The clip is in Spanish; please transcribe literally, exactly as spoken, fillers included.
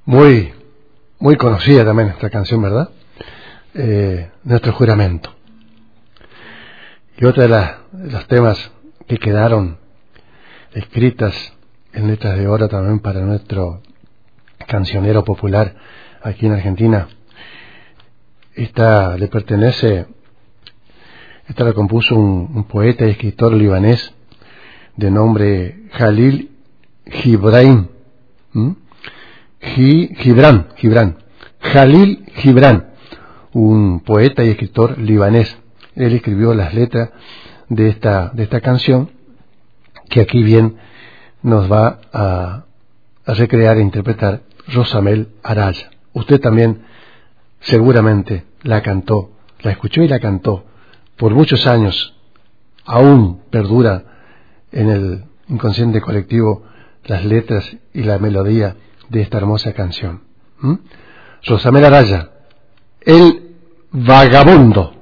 Muy, muy conocida también esta canción, ¿verdad? Eh, nuestro juramento. Y otra de, las, de los temas que quedaron escritas en letras de oro también para nuestro cancionero popular aquí en Argentina. Esta le pertenece, esta la compuso un, un poeta y escritor libanés de nombre Jalil Gibran. ¿Mm? Gibran, Gibran, Jalil Gibran, un poeta y escritor libanés. Él escribió las letras de esta, de esta canción que aquí bien nos va a, a recrear e interpretar Rosamel Araya. Usted también seguramente la cantó, la escuchó y la cantó por muchos años. Aún perdura en el inconsciente colectivo las letras y la melodía de esta hermosa canción. ¿Mm? Rosamel Araya, El Vagabundo.